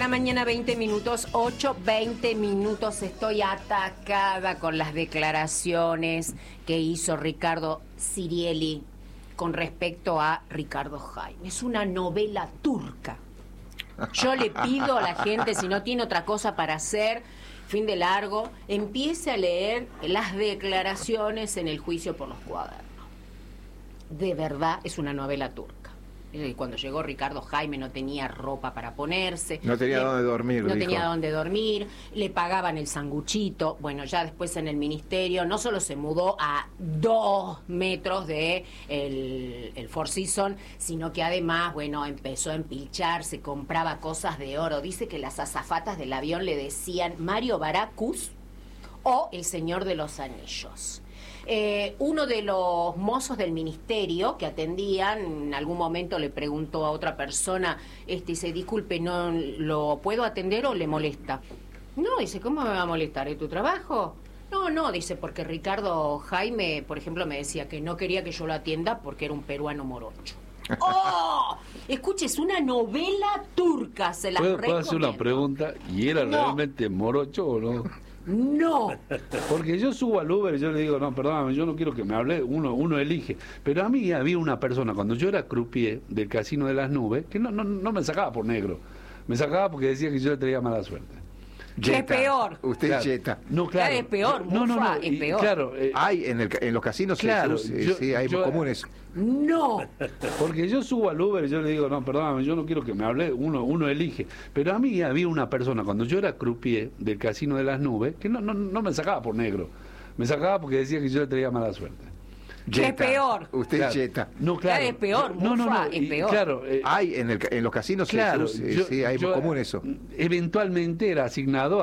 la mañana, 20 minutos, 8:20 minutos. Estoy atacada con las declaraciones que hizo Ricardo Sirielli con respecto a Ricardo Jaime. Es una novela turca. Yo le pido a la gente, si no tiene otra cosa para hacer, fin de largo, empiece a leer las declaraciones en el juicio por los cuadernos. De verdad, es una novela turca. Cuando llegó Ricardo Jaime no tenía ropa para ponerse. No tenía dónde dormir, No dijo. tenía dónde dormir, le pagaban el sanguchito. Bueno, ya después en el ministerio no solo se mudó a 2 metros de el Four Seasons, sino que además, bueno, empezó a empilchar, se compraba cosas de oro. Dice que las azafatas del avión le decían Mario Baracus o el Señor de los Anillos. Uno de los mozos del ministerio que atendían, en algún momento le preguntó a otra persona, dice, disculpe, ¿no lo puedo atender o le molesta? No, dice, ¿cómo me va a molestar? ¿Es tu trabajo? No, dice, porque Ricardo Jaime, por ejemplo, me decía que no quería que yo lo atienda porque era un peruano morocho. ¡Oh! Escuche, es una novela turca, se la recomiendo. ¿Puedo hacer una pregunta? ¿Y era realmente morocho o no? No. Porque yo subo al Uber y yo le digo, no, perdóname, yo no quiero que me hable, uno elige. Pero a mí había una persona, cuando yo era croupier del Casino de las Nubes, que no me sacaba por negro, me sacaba porque decía que yo le traía mala suerte. ¿Qué es peor? Usted Claro. es Jetta. No, claro. Es peor, no, es peor. Claro, Hay en los casinos, claro, sí, hay común eso. No. porque yo subo al Uber y yo le digo, no, perdóname, yo no quiero que me hable, uno elige. Pero a mí había una persona, cuando yo era croupier del Casino de las Nubes, que no me sacaba por negro, me sacaba porque decía que yo le traía mala suerte. ¿Qué es peor? Usted Claro. es Jetta. No, claro. Es peor, es peor. Claro, Hay en los casinos, claro, sí, hay común eso. eventualmente era asignado